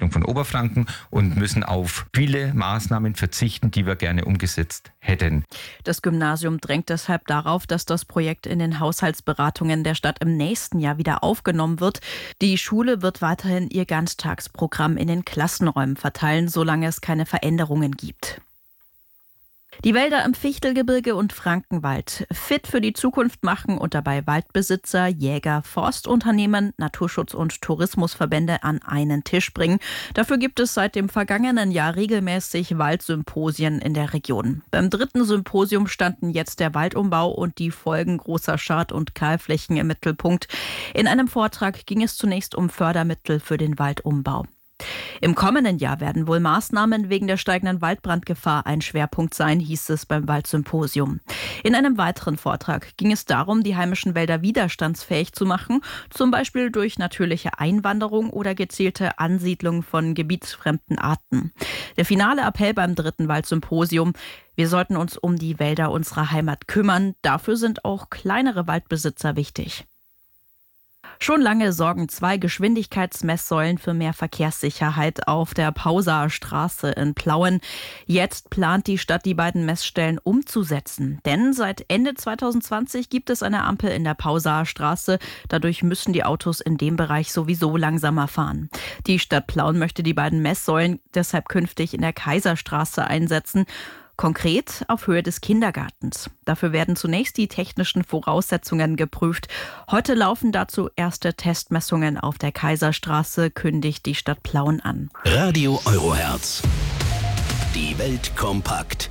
Stadtentwicklung von Oberfranken und müssen auf viele Maßnahmen verzichten, die wir gerne umgesetzt hätten. Das Gymnasium drängt deshalb darauf, dass das Projekt in den Haushaltsberatungen der Stadt im nächsten Jahr wieder aufgenommen wird. Die Schule wird weiterhin ihr Ganztagsprogramm in den Klassenräumen verteilen, solange es keine Veränderungen gibt. Die Wälder im Fichtelgebirge und Frankenwald fit für die Zukunft machen und dabei Waldbesitzer, Jäger, Forstunternehmen, Naturschutz- und Tourismusverbände an einen Tisch bringen. Dafür gibt es seit dem vergangenen Jahr regelmäßig Waldsymposien in der Region. Beim 3. Symposium standen jetzt der Waldumbau und die Folgen großer Schad- und Kahlflächen im Mittelpunkt. In einem Vortrag ging es zunächst um Fördermittel für den Waldumbau. Im kommenden Jahr werden wohl Maßnahmen wegen der steigenden Waldbrandgefahr ein Schwerpunkt sein, hieß es beim Waldsymposium. In einem weiteren Vortrag ging es darum, die heimischen Wälder widerstandsfähig zu machen, zum Beispiel durch natürliche Einwanderung oder gezielte Ansiedlung von gebietsfremden Arten. Der finale Appell beim 3. Waldsymposium: Wir sollten uns um die Wälder unserer Heimat kümmern. Dafür sind auch kleinere Waldbesitzer wichtig. Schon lange sorgen 2 Geschwindigkeitsmesssäulen für mehr Verkehrssicherheit auf der Pausaer Straße in Plauen. Jetzt plant die Stadt, die beiden Messstellen umzusetzen. Denn seit Ende 2020 gibt es eine Ampel in der Pausaer Straße. Dadurch müssen die Autos in dem Bereich sowieso langsamer fahren. Die Stadt Plauen möchte die beiden Messsäulen deshalb künftig in der Kaiserstraße einsetzen. Konkret auf Höhe des Kindergartens. Dafür werden zunächst die technischen Voraussetzungen geprüft. Heute laufen dazu erste Testmessungen auf der Kaiserstraße, kündigt die Stadt Plauen an. Radio Eurohertz. Die Welt kompakt.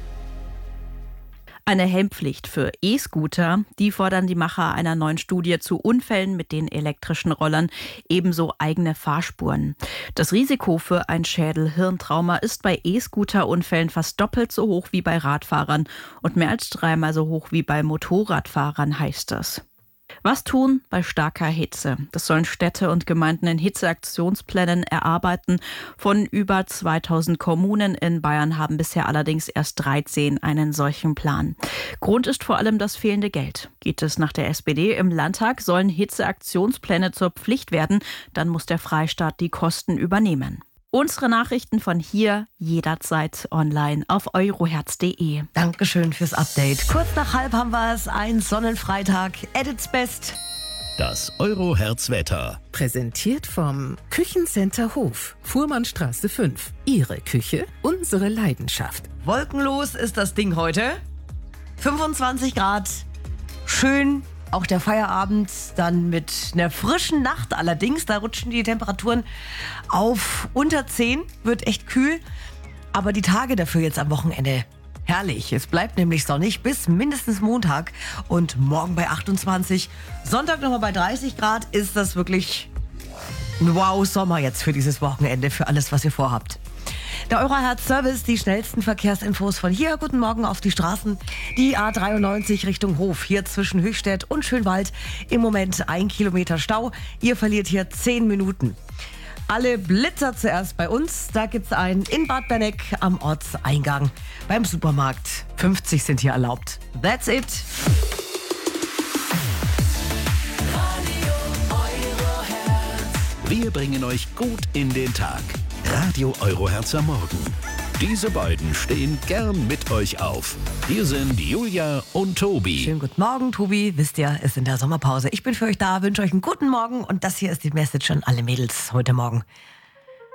Eine Helmpflicht für E-Scooter, die fordern die Macher einer neuen Studie zu Unfällen mit den elektrischen Rollern, ebenso eigene Fahrspuren. Das Risiko für ein Schädel-Hirntrauma ist bei E-Scooter-Unfällen fast doppelt so hoch wie bei Radfahrern und mehr als 3-mal so hoch wie bei Motorradfahrern, heißt das. Was tun bei starker Hitze? Das sollen Städte und Gemeinden in Hitzeaktionsplänen erarbeiten. Von über 2000 Kommunen in Bayern haben bisher allerdings erst 13 einen solchen Plan. Grund ist vor allem das fehlende Geld. Geht es nach der SPD im Landtag, sollen Hitzeaktionspläne zur Pflicht werden, dann muss der Freistaat die Kosten übernehmen. Unsere Nachrichten von hier jederzeit online auf eurohertz.de. Dankeschön fürs Update. Kurz nach 12 haben wir es, ein Sonnenfreitag at its best. Das Eurohertz-Wetter. Präsentiert vom Küchencenter Hof, Fuhrmannstraße 5. Ihre Küche, unsere Leidenschaft. Wolkenlos ist das Ding heute. 25 Grad, schön. Auch der Feierabend dann mit einer frischen Nacht allerdings. Da rutschen die Temperaturen auf unter 10. Wird echt kühl. Aber die Tage dafür jetzt am Wochenende herrlich. Es bleibt nämlich sonnig bis mindestens Montag. Und morgen bei 28. Sonntag nochmal bei 30 Grad. Ist das wirklich ein Wow-Sommer jetzt für dieses Wochenende. Für alles, was ihr vorhabt. Der Eurohertz-Service, die schnellsten Verkehrsinfos von hier. Guten Morgen auf die Straßen. Die A93 Richtung Hof, hier zwischen Höchstädt und Schönwald. Im Moment 1 Kilometer Stau. Ihr verliert hier 10 Minuten. Alle Blitzer zuerst bei uns. Da gibt es einen in Bad Berneck am Ortseingang beim Supermarkt. 50 sind hier erlaubt. That's it. Wir bringen euch gut in den Tag. Radio Eurohertz am Morgen. Diese beiden stehen gern mit euch auf. Hier sind Julia und Tobi. Schönen guten Morgen, Tobi. Wisst ihr, ist in der Sommerpause. Ich bin für euch da, wünsche euch einen guten Morgen und das hier ist die Message an alle Mädels heute Morgen.